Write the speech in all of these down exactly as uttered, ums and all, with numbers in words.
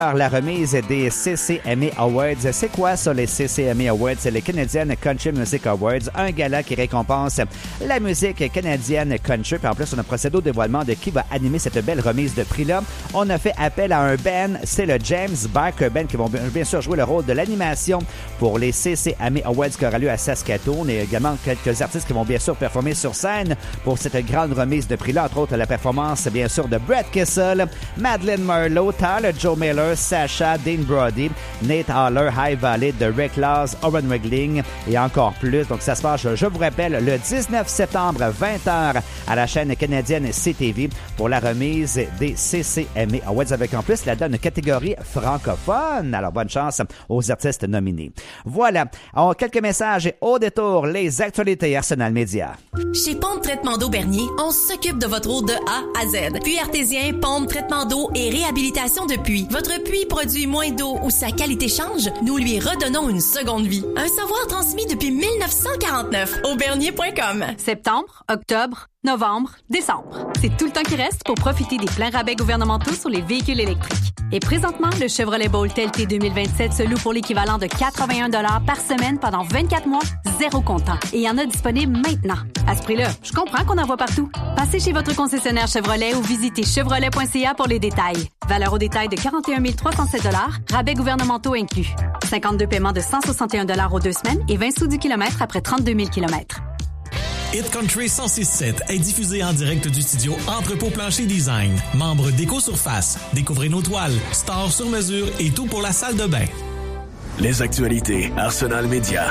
La remise des C C M A Awards. C'est quoi ça, les C C M A Awards? C'est les Canadian Country Music Awards, un gala qui récompense la musique canadienne country. Puis en plus, on a procédé au dévoilement de qui va animer cette belle remise de prix-là. On a fait appel à un band, c'est le James Barker Band, qui vont bien sûr jouer le rôle de l'animation pour les C C M A Awards qui aura lieu à Saskatoon. Et également quelques artistes qui vont bien sûr performer sur scène pour cette grande remise de prix-là. Entre autres, la performance, bien sûr, de Brett Kissel, Madeleine Merlot, Tyler Joe Miller, Sasha, Dean Brody, Nate Haller, High Valley, de Rick Laws, Owen Wigling et encore plus. Donc ça se passe, je vous rappelle, le dix-neuf septembre, vingt heures à la chaîne canadienne C T V pour la remise des C C M A Awards avec en plus là-dedans une catégorie francophone. Alors bonne chance aux artistes nominés. Voilà, alors, quelques messages et au détour, les actualités Arsenal Média. Chez Pompe Traitement d'eau Bernier, on s'occupe de votre eau de A à Z. Puits artésien, pompe, traitement d'eau et réhabilitation de puits. Votre puits produit moins d'eau ou sa qualité change, nous lui redonnons une seconde vie. Un savoir transmis depuis dix-neuf cent quarante-neuf. Aubernier point com. Septembre, octobre, novembre, décembre. C'est tout le temps qui reste pour profiter des pleins rabais gouvernementaux sur les véhicules électriques. Et présentement, le Chevrolet Bolt L T deux mille vingt-sept se loue pour l'équivalent de quatre-vingt-un dollars par semaine pendant vingt-quatre mois, zéro comptant. Et il y en a disponible maintenant. À ce prix-là, je comprends qu'on en voit partout. Passez chez votre concessionnaire Chevrolet ou visitez chevrolet point c a pour les détails. Valeur au détail de quarante et un mille trois cent sept dollars, rabais gouvernementaux inclus. cinquante-deux paiements de cent soixante et un dollars aux deux semaines et vingt sous du kilomètre après trente-deux mille kilomètres. Hit Country cent six sept est diffusé en direct du studio Entrepôt Plancher Design. Membre d'Éco-Surface. Découvrez nos toiles, stores sur mesure et tout pour la salle de bain. Les actualités Arsenal Média.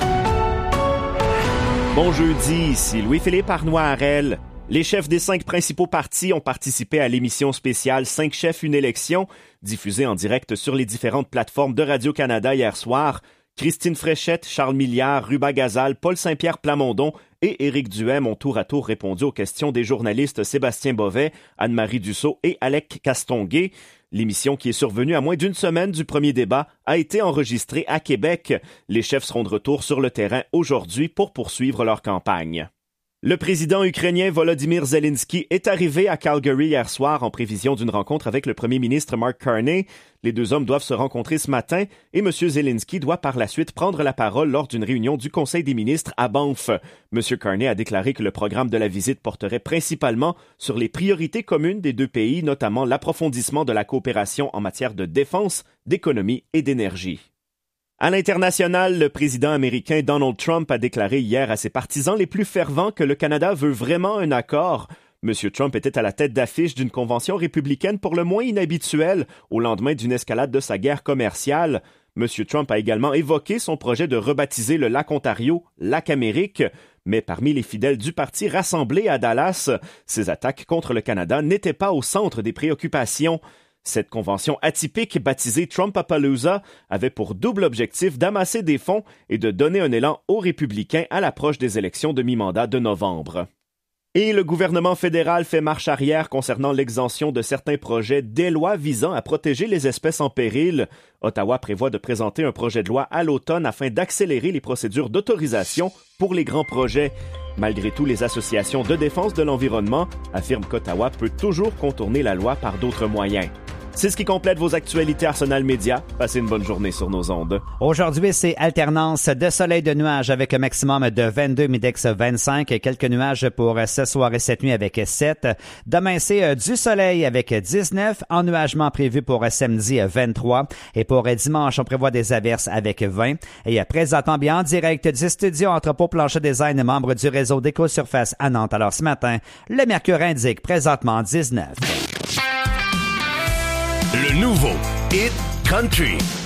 Bon jeudi, ici Louis-Philippe Arnois-Harel. Les chefs des cinq principaux partis ont participé à l'émission spéciale Cinq chefs, une élection, diffusée en direct sur les différentes plateformes de Radio-Canada hier soir. Christine Fréchette, Charles Milliard, Ruba Gazal, Paul Saint-Pierre Plamondon et Éric Duhem ont tour à tour répondu aux questions des journalistes Sébastien Bovet, Anne-Marie Dussault et Alec Castonguay. L'émission, qui est survenue à moins d'une semaine du premier débat, a été enregistrée à Québec. Les chefs seront de retour sur le terrain aujourd'hui pour poursuivre leur campagne. Le président ukrainien Volodymyr Zelensky est arrivé à Calgary hier soir en prévision d'une rencontre avec le premier ministre Mark Carney. Les deux hommes doivent se rencontrer ce matin et M. Zelensky doit par la suite prendre la parole lors d'une réunion du Conseil des ministres à Banff. M. Carney a déclaré que le programme de la visite porterait principalement sur les priorités communes des deux pays, notamment l'approfondissement de la coopération en matière de défense, d'économie et d'énergie. À l'international, le président américain Donald Trump a déclaré hier à ses partisans les plus fervents que le Canada veut vraiment un accord. M. Trump était à la tête d'affiche d'une convention républicaine pour le moins inhabituelle au lendemain d'une escalade de sa guerre commerciale. M. Trump a également évoqué son projet de rebaptiser le lac Ontario Lac Amérique. Mais parmi les fidèles du parti rassemblés à Dallas, ces attaques contre le Canada n'étaient pas au centre des préoccupations. Cette convention atypique, baptisée Trumpapalooza, avait pour double objectif d'amasser des fonds et de donner un élan aux républicains à l'approche des élections de mi-mandat de novembre. Et le gouvernement fédéral fait marche arrière concernant l'exemption de certains projets des lois visant à protéger les espèces en péril. Ottawa prévoit de présenter un projet de loi à l'automne afin d'accélérer les procédures d'autorisation pour les grands projets. Malgré tout, les associations de défense de l'environnement affirment qu'Ottawa peut toujours contourner la loi par d'autres moyens. C'est ce qui complète vos actualités Arsenal Média. Passez une bonne journée sur nos ondes. Aujourd'hui, c'est alternance de soleil de nuages avec un maximum de vingt-deux, Midex vingt-cinq. Quelques nuages pour ce soir et cette nuit avec sept. Demain, c'est du soleil avec dix-neuf. Ennuagement prévu pour samedi vingt-trois. Et pour dimanche, on prévoit des averses avec vingt. Et présentement bien en direct du studio Entrepôt Plancher Design, membre du réseau d'Éco-Surface à Nantes. Alors ce matin, le mercure indique présentement dix-neuf. Le nouveau Hit Country.